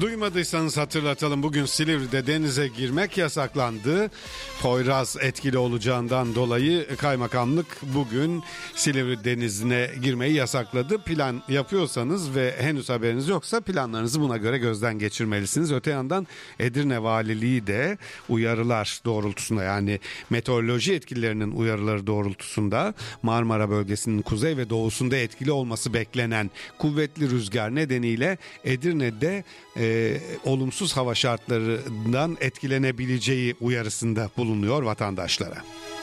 Duymadıysanız hatırlatalım, bugün Silivri'de denize girmek yasaklandı. Poyraz etkili olacağından dolayı kaymakamlık bugün Silivri denizine girmeyi yasakladı. Plan yapıyorsanız ve henüz haberiniz yoksa planlarınızı buna göre gözden geçirmelisiniz. Öte yandan Edirne Valiliği de uyarılar doğrultusunda, yani meteoroloji etkilerinin uyarıları doğrultusunda Marmara bölgesinin kuzey ve doğusunda etkili olması beklenen kuvvetli rüzgar nedeniyle Edirne'de olumsuz hava şartlarından etkilenebileceği uyarısında bulunuyor vatandaşlara.